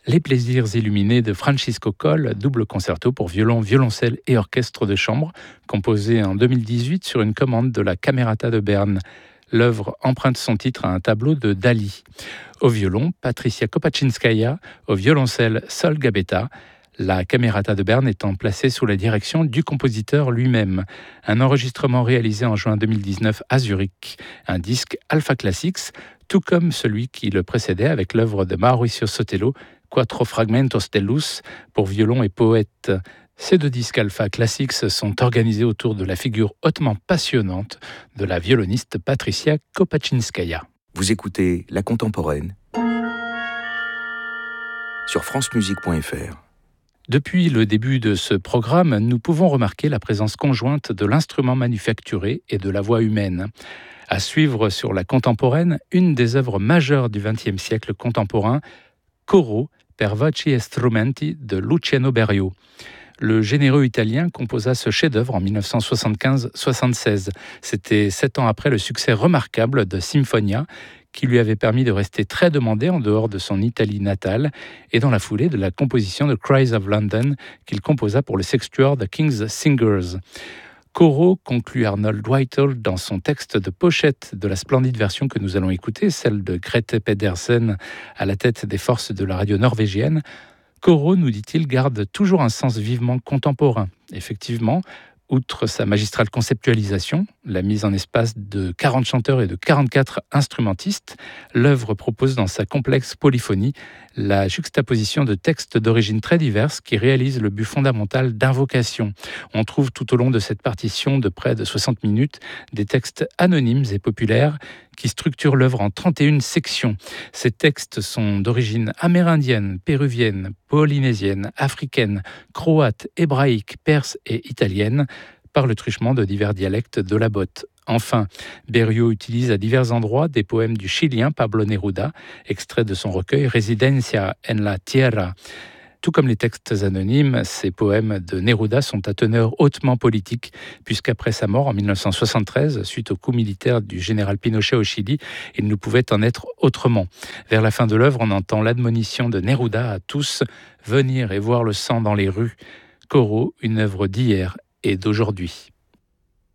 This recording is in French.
Les plaisirs illuminés de Francisco Coll, double concerto pour violon, violoncelle et orchestre de chambre, composé en 2018 sur une commande de la Camerata de Berne. L'œuvre emprunte son titre à un tableau de Dali. Au violon, Patricia Kopaczynskaja, au violoncelle, Sol Gabetta. La Camerata de Berne étant placée sous la direction du compositeur lui-même. Un enregistrement réalisé en juin 2019 à Zurich. Un disque Alpha Classics, tout comme celui qui le précédait avec l'œuvre de Mauricio Sotelo, Quattro Fragmentos de Luz, pour violon et poète. Ces deux disques Alpha Classics sont organisés autour de la figure hautement passionnante de la violoniste Patricia Kopaczynskaja. Vous écoutez La Contemporaine sur francemusique.fr. Depuis le début de ce programme, nous pouvons remarquer la présence conjointe de l'instrument manufacturé et de la voix humaine. À suivre sur La Contemporaine, une des œuvres majeures du XXe siècle contemporain, Coro per voci e strumenti de Luciano Berio. Le généreux Italien composa ce chef-d'œuvre en 1975-76. C'était 7 ans après le succès remarquable de Symphonia, qui lui avait permis de rester très demandé en dehors de son Italie natale, et dans la foulée de la composition de Cries of London qu'il composa pour le sextuor The King's Singers. Coro, conclut Arnold Whittle dans son texte de pochette de la splendide version que nous allons écouter, celle de Grete Pedersen à la tête des forces de la radio norvégienne. Coro, nous dit-il, garde toujours un sens vivement contemporain. Effectivement, outre sa magistrale conceptualisation, la mise en espace de 40 chanteurs et de 44 instrumentistes, l'œuvre propose dans sa complexe polyphonie la juxtaposition de textes d'origine très diverses qui réalisent le but fondamental d'invocation. On trouve tout au long de cette partition de près de 60 minutes des textes anonymes et populaires qui structurent l'œuvre en 31 sections. Ces textes sont d'origine amérindienne, péruvienne, polynésienne, africaine, croate, hébraïque, perse et italienne, par le truchement de divers dialectes de la botte. Enfin, Berio utilise à divers endroits des poèmes du Chilien Pablo Neruda, extraits de son recueil Residencia en la Tierra. Tout comme les textes anonymes, ces poèmes de Neruda sont à teneur hautement politique, puisqu'après sa mort en 1973, suite au coup militaire du général Pinochet au Chili, il ne pouvait en être autrement. Vers la fin de l'œuvre, on entend l'admonition de Neruda à tous « venir et voir le sang dans les rues ». Coro, une œuvre d'hier et d'aujourd'hui.